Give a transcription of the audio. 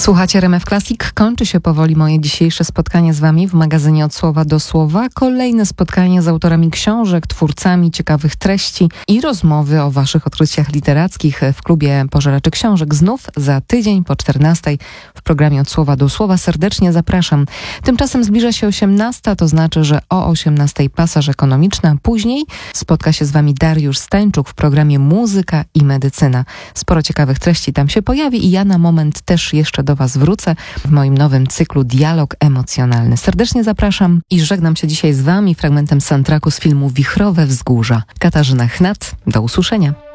Słuchacie RMF Classic. Kończy się powoli moje dzisiejsze spotkanie z Wami w magazynie Od Słowa do Słowa. Kolejne spotkanie z autorami książek, twórcami ciekawych treści i rozmowy o Waszych odkryciach literackich w klubie Pożeraczy Książek. Znów za tydzień po 14:00 w programie Od Słowa do Słowa. Serdecznie zapraszam. Tymczasem zbliża się 18:00, to znaczy, że o 18:00 Pasaż Ekonomiczny, a później spotka się z Wami Dariusz Stańczuk w programie Muzyka i Medycyna. Sporo ciekawych treści tam się pojawi i ja na moment też jeszcze do Was wrócę w moim nowym cyklu Dialog Emocjonalny. Serdecznie zapraszam i żegnam się dzisiaj z Wami fragmentem soundtracku z filmu Wichrowe Wzgórza. Katarzyna Chnat, do usłyszenia.